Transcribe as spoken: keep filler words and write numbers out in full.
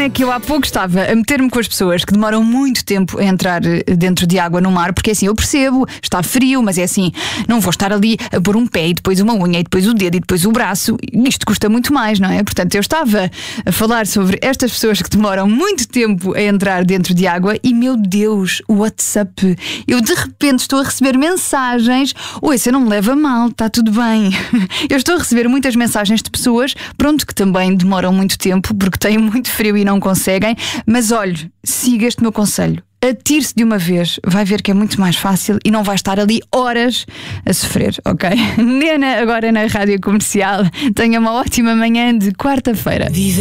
é que eu há pouco estava a meter-me com as pessoas que demoram muito tempo a entrar dentro de água no mar, porque assim, eu percebo, está frio, mas é assim, não vou estar ali a pôr um pé e depois uma unha e depois o dedo e depois o braço. Isto custa muito mais, não é? Portanto, eu estava a falar sobre estas pessoas que demoram muito tempo a entrar dentro de água e, meu Deus, o WhatsApp. Eu de repente estou a receber mensagens. Oi, você não me leva a mal, está tudo bem. Eu estou a receber muitas mensagens de pessoas, pronto, que também demoram muito tempo porque têm muito frio e não conseguem. Mas olhe, siga este meu conselho. Atire-se de uma vez, vai ver que é muito mais fácil e não vai estar ali horas a sofrer, ok? Nena, agora na Rádio Comercial. Tenha uma ótima manhã de quarta-feira.